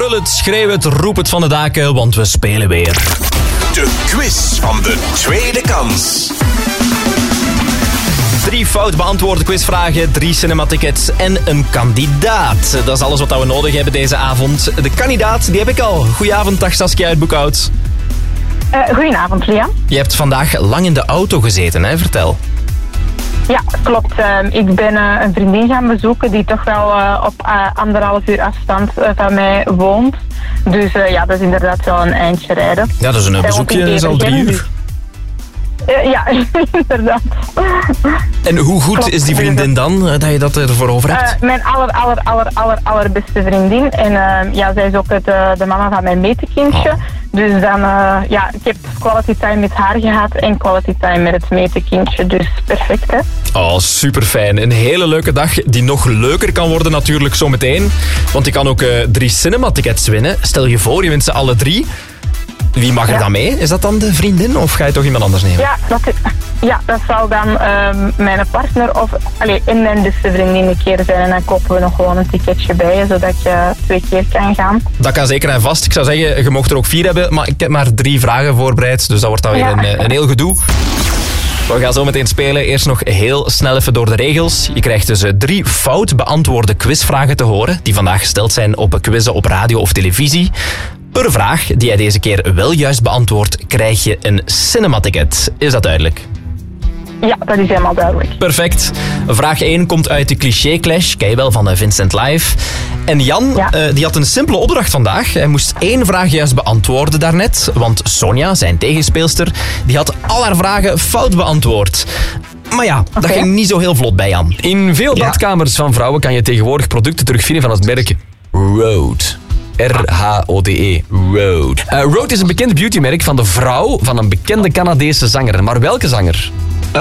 Brul het, schreeuw het, roep het van de daken, want we spelen weer. De quiz van de tweede kans. 3 fout beantwoorde quizvragen, 3 cinematickets en een kandidaat. Dat is alles wat we nodig hebben deze avond. De kandidaat, die heb ik al. Goedenavond, dag Saskia uit Boekhout. Goedenavond, Liam. Je hebt vandaag lang in de auto gezeten, hè? Vertel. Ja, klopt. Ik ben een vriendin gaan bezoeken die toch wel op 1,5 uur afstand van mij woont. Dus ja, dat is inderdaad wel een eindje rijden. Ja, dus een bezoekje is al 3 uur. Ja, inderdaad. En hoe goed is die vriendin dan, dat je dat ervoor over hebt? Mijn allerbeste vriendin. En ja, zij is ook de mama van mijn metekindje. Oh. Dus dan, ja, ik heb quality time met haar gehad en quality time met het metekindje. Dus perfect, hè? Oh, super fijn. Een hele leuke dag die nog leuker kan worden natuurlijk zometeen. Want je kan ook 3 cinema-tickets winnen. Stel je voor, je wint ze alle 3. Wie mag er dan mee? Is dat dan de vriendin of ga je toch iemand anders nemen? Ja, dat zal dan mijn partner of en mijn beste vriendin een keer zijn. En dan kopen we nog gewoon een ticketje bij, zodat je 2 keer kan gaan. Dat kan zeker en vast. Ik zou zeggen, je mocht er ook 4 hebben, maar ik heb maar 3 vragen voorbereid. Dus dat wordt dan weer een heel gedoe. We gaan zo meteen spelen. Eerst nog heel snel even door de regels. Je krijgt dus 3 fout beantwoorde quizvragen te horen, die vandaag gesteld zijn op quizzen op radio of televisie. Per vraag die jij deze keer wel juist beantwoordt, krijg je een cinematicket. Is dat duidelijk? Ja, dat is helemaal duidelijk. Perfect. Vraag 1 komt uit de Cliché Clash. Ken je wel van Vincent Live. En Jan, die had een simpele opdracht vandaag. Hij moest 1 vraag juist beantwoorden daarnet. Want Sonja, zijn tegenspeelster, die had al haar vragen fout beantwoord. Maar ja, dat ging niet zo heel vlot bij Jan. In veel badkamers van vrouwen kan je tegenwoordig producten terugvinden van het merk Rhode. R-H-O-D-E. Rhode. Rhode is een bekend beautymerk van de vrouw van een bekende Canadese zanger. Maar welke zanger?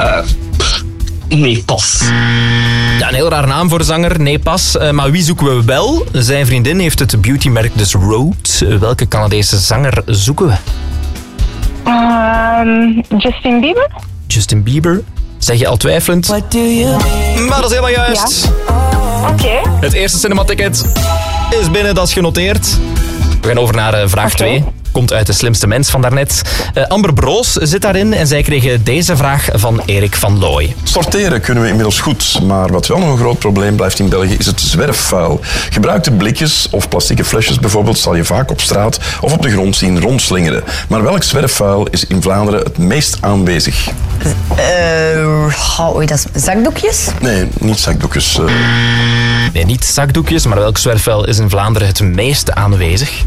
Nee, pas. Ja, een heel raar naam voor zanger. Nee, pas. Maar wie zoeken we wel? Zijn vriendin heeft het beautymerk dus Rhode. Welke Canadese zanger zoeken we? Justin Bieber. Justin Bieber. Zeg je al twijfelend? Maar dat is helemaal juist. Ja. Oké. Het eerste cinematicket is binnen, dat is genoteerd. We gaan over naar vraag 2. Komt uit De Slimste Mens van daarnet. Amber Broos zit daarin en zij kregen deze vraag van Erik van Looy. Sorteren kunnen we inmiddels goed, maar wat wel nog een groot probleem blijft in België is het zwerfvuil. Gebruikte blikjes of plastieke flesjes bijvoorbeeld zal je vaak op straat of op de grond zien rondslingeren. Maar welk zwerfvuil is in Vlaanderen het meest aanwezig? Dat is zakdoekjes? Nee, niet zakdoekjes. Nee, niet zakdoekjes, maar welk zwerfvuil is in Vlaanderen het meest aanwezig?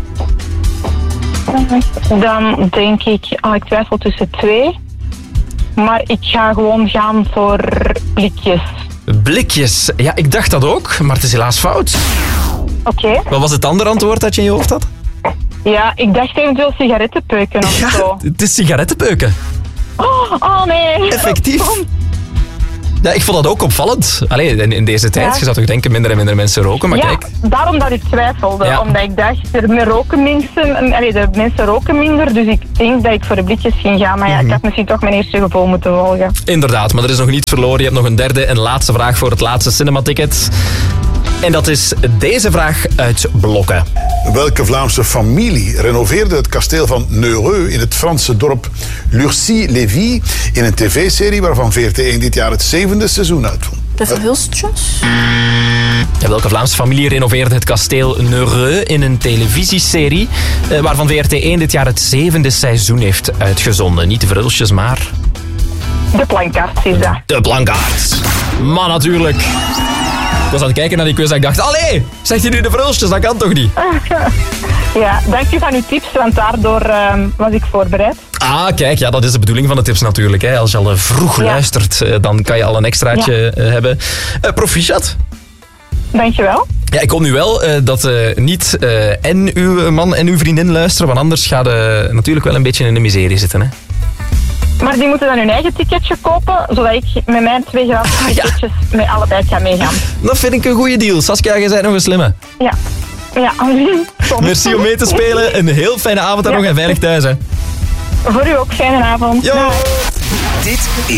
Dan denk ik, ik twijfel tussen 2. Maar ik ga gewoon gaan voor blikjes. Blikjes? Ja, ik dacht dat ook, maar het is helaas fout. Oké. Wat was het andere antwoord dat je in je hoofd had? Ja, ik dacht eventueel sigarettenpeuken of zo. Het is sigarettenpeuken. Oh nee. Effectief. Ja, ik vond dat ook opvallend. Allee, in deze tijd, je zou toch denken minder en minder mensen roken, maar kijk. Daarom dat ik twijfelde. Omdat ik dacht, de mensen roken minder, dus ik denk dat ik voor de blikjes ging gaan. Maar ik had misschien toch mijn eerste gevoel moeten volgen. Inderdaad, maar er is nog niet verloren. Je hebt nog een derde en laatste vraag voor het laatste cinematicket. En dat is deze vraag uit Blokken. Welke Vlaamse familie renoveerde het kasteel van Neureux in het Franse dorp Lurcy-Lévis in een tv-serie waarvan VRT1 dit jaar het 7e seizoen uitvond? De Verhulstjes? Ja, welke Vlaamse familie renoveerde het kasteel Neureux in een televisieserie waarvan VRT1 dit jaar het 7e seizoen heeft uitgezonden? Niet de Verhulstjes, maar... De Plankaart is dat. De Plankaart. Maar natuurlijk... Ik was aan het kijken naar die quiz en ik dacht, allee, zegt je nu de Verhulstjes, dat kan toch niet? Ja, dank u van uw tips, want daardoor was ik voorbereid. Ah, kijk, ja, dat is de bedoeling van de tips natuurlijk. Hè. Als je al vroeg luistert, dan kan je al een extraatje hebben. Proficiat. Dankjewel. Ja, ik hoop nu wel dat niet en uw man en uw vriendin luisteren, want anders gaat natuurlijk wel een beetje in de miserie zitten, hè. Maar die moeten dan hun eigen ticketje kopen, zodat ik met mijn 2 gratis ticketjes met allebei kan meegaan. Dat vind ik een goede deal. Saskia, jij bent nog een slimme. Ja. Merci om mee te spelen. Een heel fijne avond en nog en veilig thuis, hè. Voor u ook, fijne avond. Yo. Dit is